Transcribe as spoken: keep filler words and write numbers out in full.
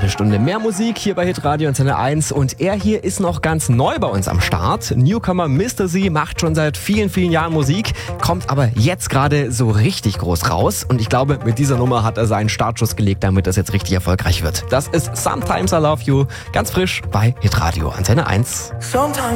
Eine Stunde mehr Musik hier bei Hitradio Antenne eins und er hier ist noch ganz neu bei uns am Start. Newcomer Mister Z macht schon seit vielen, vielen Jahren Musik, kommt aber jetzt gerade so richtig groß raus und ich glaube, mit dieser Nummer hat er seinen Startschuss gelegt, damit das jetzt richtig erfolgreich wird. Das ist Sometimes I Love You, ganz frisch bei Hitradio Antenne eins. Sometimes